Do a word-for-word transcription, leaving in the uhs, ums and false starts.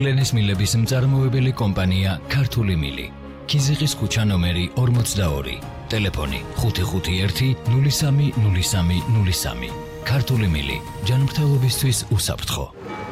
ლენის მილების მწარმოებელი კომპანია ქართული მილი. ქიზიყის ქუჩა ნომერი ორმოცდაორი. ტელეფონი ხუთი ხუთი ერთი ნული სამი ნული სამი ნული სამი. ქართული მილი ჯანმრთელობისთვის უსაფრთხო.